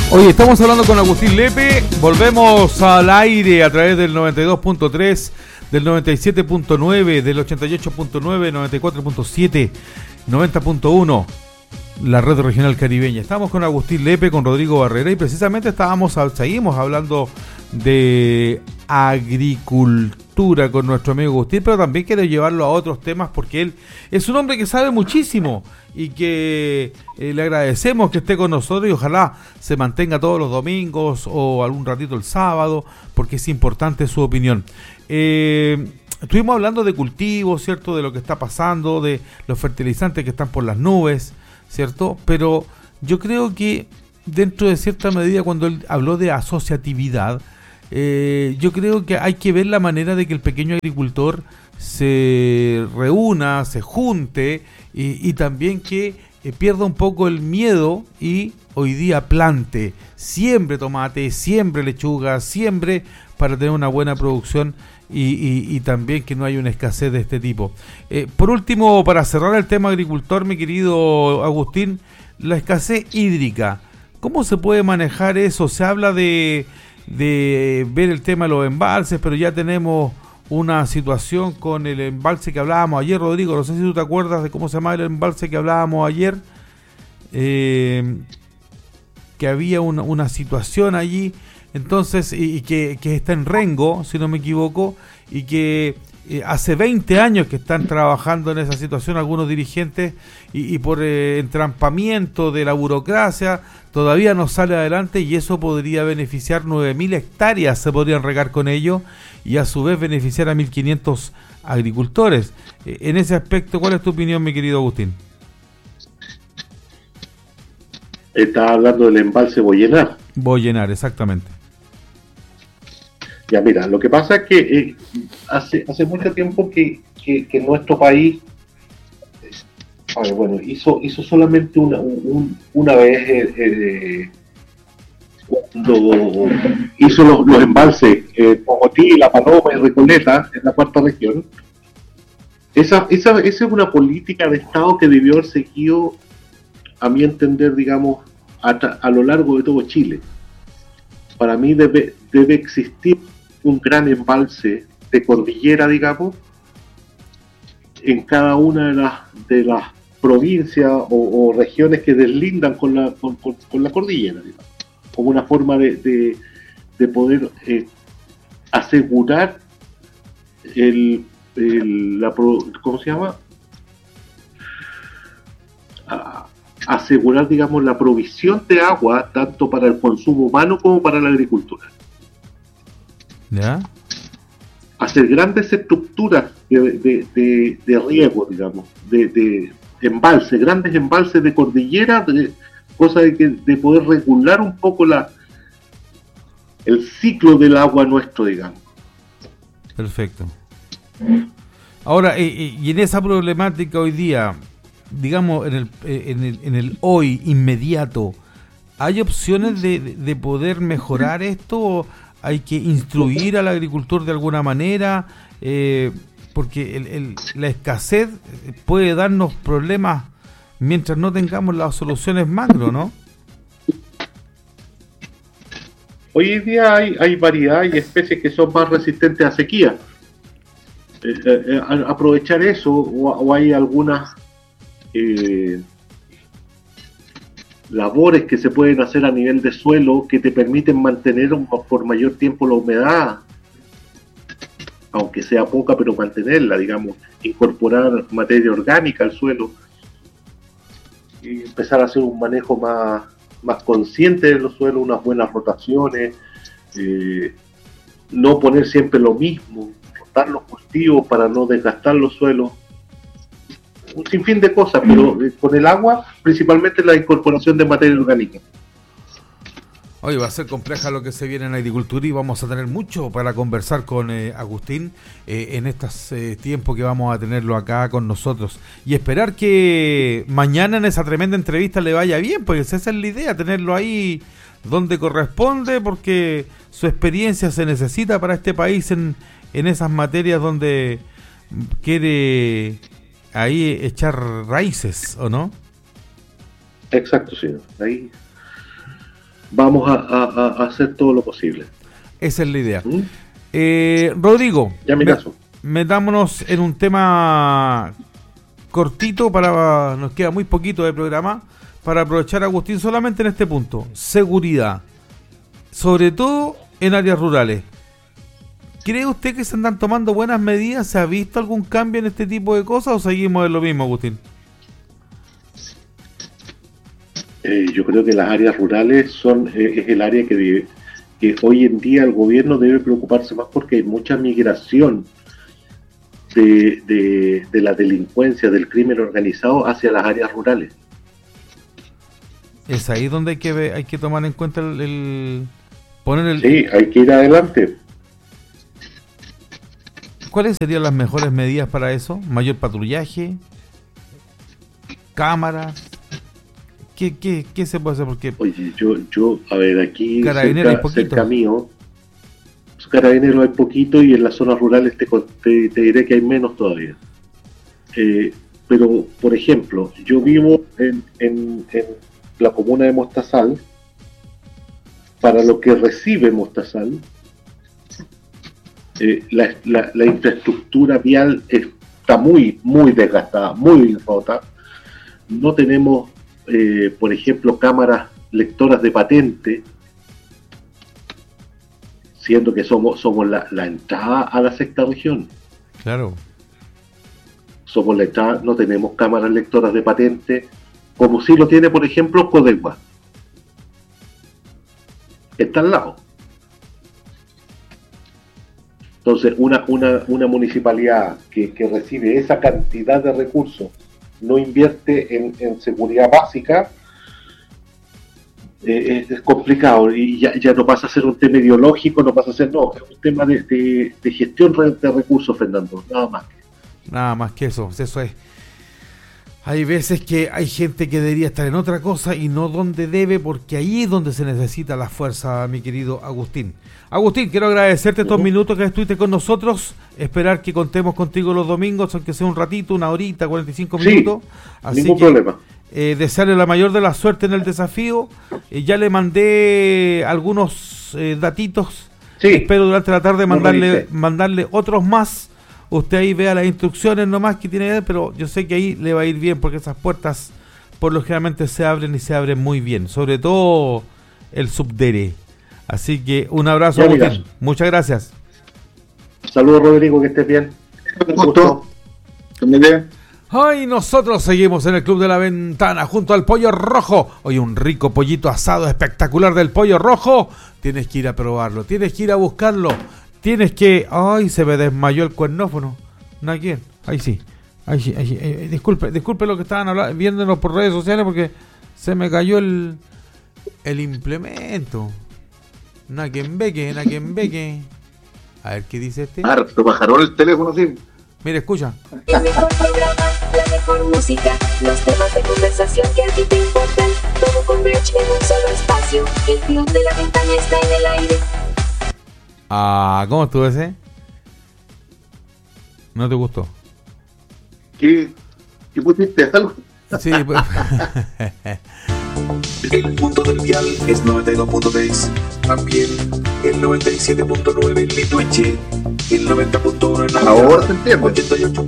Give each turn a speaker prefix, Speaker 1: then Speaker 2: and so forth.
Speaker 1: Oye, estamos hablando con Agustín Lepe, volvemos al aire a través del 92.3, del 97.9, del 88.9, 94.7, 90.1, la red regional caribeña. Estamos con Agustín Lepe, con Rodrigo Barrera y precisamente seguimos hablando de agricultura con nuestro amigo Agustín, pero también quiero llevarlo a otros temas porque él es un hombre que sabe muchísimo y que le agradecemos que esté con nosotros y ojalá se mantenga todos los domingos o algún ratito el sábado porque es importante su opinión. Estuvimos hablando de cultivos, ¿cierto? De lo que está pasando, de los fertilizantes que están por las nubes, ¿cierto? Pero yo creo que dentro de cierta medida cuando él habló de asociatividad, yo creo que hay que ver la manera de que el pequeño agricultor se reúna, se junte y también que pierda un poco el miedo y hoy día plante, siembre tomate, siembre lechuga, siembre para tener una buena producción y también que no haya una escasez de este tipo. Por último, para cerrar el tema agricultor, mi querido Agustín, la escasez hídrica, ¿cómo se puede manejar eso? Se habla de ver el tema de los embalses, pero ya tenemos una situación con el embalse que hablábamos ayer, Rodrigo, no sé si tú te acuerdas de cómo se llama el embalse que hablábamos ayer, que había una situación allí, entonces, y que está en Rengo, si no me equivoco, y que hace 20 años que están trabajando en esa situación algunos dirigentes y por entrampamiento de la burocracia todavía no sale adelante y eso podría beneficiar 9.000 hectáreas, se podrían regar con ello y a su vez beneficiar a 1.500 agricultores. En ese aspecto, ¿cuál es tu opinión, mi querido Agustín?
Speaker 2: Estás hablando del embalse Bollenar.
Speaker 1: Bollenar, exactamente.
Speaker 2: Ya, mira, lo que pasa es que hace mucho tiempo que nuestro país hizo solamente una vez cuando hizo los embalses Pogotí, La Paloma y Recoleta en la cuarta región. Esa es una política de Estado que debió haber seguido, a mi entender, digamos, a lo largo de todo Chile. Para mí debe existir un gran embalse de cordillera, digamos, en cada una de las provincias o regiones que deslindan con la cordillera, digamos, como una forma de poder asegurar ¿cómo se llama? Asegurar, digamos, la provisión de agua tanto para el consumo humano como para la agricultura.
Speaker 1: ¿Ya?
Speaker 2: Hacer grandes estructuras de riego, digamos, de embalse, grandes embalses de cordillera, cosa de poder regular un poco el ciclo del agua nuestro, digamos.
Speaker 1: Perfecto. Ahora, y en esa problemática hoy día, digamos, en el hoy inmediato, ¿hay opciones de poder mejorar esto? ¿Hay que instruir al agricultor de alguna manera? Porque la escasez puede darnos problemas mientras no tengamos las soluciones macro, ¿no?
Speaker 2: Hoy en día hay variedad y especies que son más resistentes a sequía. Aprovechar eso, o hay algunas labores que se pueden hacer a nivel de suelo que te permiten mantener por mayor tiempo la humedad, aunque sea poca, pero mantenerla, digamos, incorporar materia orgánica al suelo y empezar a hacer un manejo más consciente de los suelos, unas buenas rotaciones, no poner siempre lo mismo, rotar los cultivos para no desgastar los suelos, un sinfín de cosas, pero con el agua, principalmente la incorporación de materia orgánica.
Speaker 1: Hoy va a ser compleja lo que se viene en la agricultura y vamos a tener mucho para conversar con Agustín en estos tiempos que vamos a tenerlo acá con nosotros y esperar que mañana en esa tremenda entrevista le vaya bien, porque esa es la idea, tenerlo ahí donde corresponde, porque su experiencia se necesita para este país en esas materias donde quiere ahí echar raíces, ¿o no?
Speaker 2: Exacto, sí. Ahí vamos a hacer todo lo posible.
Speaker 1: Esa es la idea. Rodrigo,
Speaker 2: Ya me caso.
Speaker 1: metámonos en un tema cortito, nos queda muy poquito de programa, para aprovechar a Agustín solamente en este punto. Seguridad, sobre todo en áreas rurales. ¿Cree usted que se andan tomando buenas medidas? ¿Se ha visto algún cambio en este tipo de cosas o seguimos en lo mismo, Agustín?
Speaker 2: Yo creo que las áreas rurales es el área que hoy en día el gobierno debe preocuparse más, porque hay mucha migración de la delincuencia, del crimen organizado hacia las áreas rurales.
Speaker 1: Es ahí donde hay que tomar en cuenta poner el...
Speaker 2: Sí, hay que ir adelante.
Speaker 1: ¿Cuáles serían las mejores medidas para eso? ¿Mayor patrullaje? ¿Cámaras? ¿Qué se puede hacer? Porque
Speaker 2: Oye, yo a ver, aquí
Speaker 1: cerca
Speaker 2: mío, carabineros hay poquito, y en las zonas rurales te diré que hay menos todavía. Pero, por ejemplo, yo vivo en la comuna de Mostazal. Para lo que recibe Mostazal, la infraestructura vial está muy desgastada, muy rota. No tenemos, por ejemplo, cámaras lectoras de patente, siendo que somos la entrada a la sexta región.
Speaker 1: Claro.
Speaker 2: Somos la entrada, no tenemos cámaras lectoras de patente, como sí lo tiene, por ejemplo, Codegua. Está al lado. Entonces, una municipalidad que recibe esa cantidad de recursos, no invierte en seguridad básica, es complicado, y ya no pasa a ser un tema ideológico, no pasa a ser, es un tema de gestión de recursos, Fernando, nada más que
Speaker 1: eso es. Hay veces que hay gente que debería estar en otra cosa y no donde debe, porque ahí es donde se necesita la fuerza, mi querido Agustín. Agustín, quiero agradecerte estos minutos que estuviste con nosotros, esperar que contemos contigo los domingos, aunque sea un ratito, una horita, 45 minutos. Así
Speaker 2: ningún
Speaker 1: que,
Speaker 2: problema.
Speaker 1: Desearle la mayor de la suerte en el desafío. Ya le mandé algunos datitos.
Speaker 2: Sí,
Speaker 1: espero durante la tarde mandarle otros más. Usted ahí vea las instrucciones nomás que tiene que ver, pero yo sé que ahí le va a ir bien, porque esas puertas por lo generalmente se abren, y se abren muy bien, sobre todo el subdere. Así que un abrazo, Agustín. Muchas gracias.
Speaker 2: Saludos, Rodrigo, que estés bien.
Speaker 3: Un gusto.
Speaker 1: Ay, nosotros seguimos en el Club de la Ventana junto al Pollo Rojo. Hoy un rico pollito asado espectacular del Pollo Rojo. Tienes que ir a probarlo, tienes que ir a buscarlo. Tienes que... Ay, se me desmayó el cuernófono. ¿No hay quién? Ahí sí. Disculpe lo que estaban viéndonos por redes sociales, porque se me cayó el implemento. Naquembeque. A ver, ¿qué dice este?
Speaker 3: Harto pajarón el teléfono, sí.
Speaker 1: Mira, escucha.
Speaker 4: El mejor programa, la mejor música, los temas de conversación que a ti te importan. Todo converge en un solo espacio. El Club de la Ventana está en el aire.
Speaker 1: ¿Cómo estuvo ese? ¿No te gustó?
Speaker 3: ¿Qué pusiste? ¿Algo?
Speaker 1: Sí, pues.
Speaker 5: El punto del dial es 92.6. También el 97.9 en Litueche, el 90.1 en
Speaker 3: Ahora se entiende.
Speaker 5: 88.